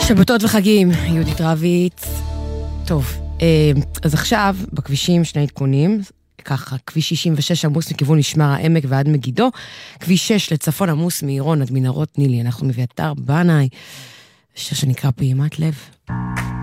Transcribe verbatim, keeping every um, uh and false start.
שבתות וחגים, יהודית רביץ. טוב, אז עכשיו בכבישים שני עדכונים, ככה, כביש שישים ושש עמוס מכיוון משמר העמק ועד מגידו, כביש שש לצפון עמוס מעירון עד מנהרות נילי, אנחנו מאביתר בנאי, שיר שנקרא פעימת לב.